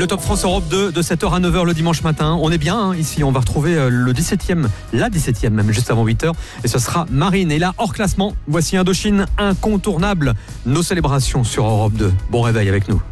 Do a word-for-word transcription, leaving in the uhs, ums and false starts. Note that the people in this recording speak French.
Le Top France Europe deux de sept heures à neuf heures le dimanche matin. On est bien hein, ici, on va retrouver le dix-septième, la dix-septième même, juste avant huit heures. Et ce sera Marine. Et là, hors classement, voici Indochine incontournable. Nos célébrations sur Europe deux. Bon réveil avec nous.